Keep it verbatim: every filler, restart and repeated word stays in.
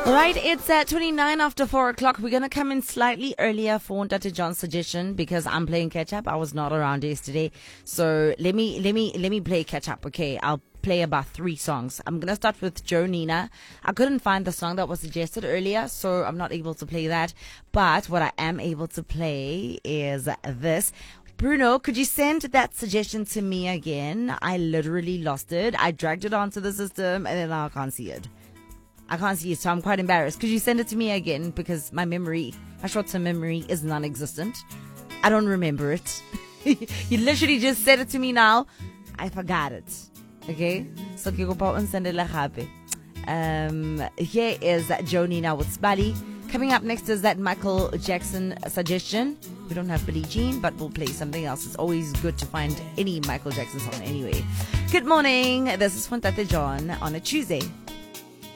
Right, it's at twenty-nine after four o'clock. We're going to come in slightly earlier for Doctor John's suggestion because I'm playing catch up. I was not around yesterday. So let me, let me, let me play catch up. Okay. I'll play about three songs. I'm going to start with Joe Nina. I couldn't find the song that was suggested earlier, so I'm not able to play that. But what I am able to play is this. Bruno, could you send that suggestion to me again? I literally lost it. I dragged it onto the system and then now I can't see it. I can't see it, so I'm quite embarrassed. Could you send it to me again? Because my memory, my short-term memory is non-existent. I don't remember it. You literally just said it to me now. I forgot it. Okay? So, ke kopa o nsendele gape. Um, here is Joe Nina with Spali. Coming up next is that Michael Jackson suggestion. We don't have Billie Jean, but we'll play something else. It's always good to find any Michael Jackson song anyway. Good morning. This is Fontate John on a Tuesday.